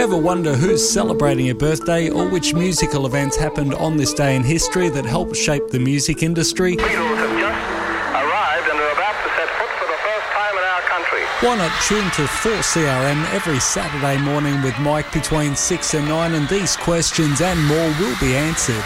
Ever wonder who's celebrating a birthday or which musical events happened on this day in history that helped shape the music industry? Beatles have just arrived and are about to set foot for the first time in our country. Why not tune to 4CRM every Saturday morning with Mike between 6 and 9, and these questions and more will be answered.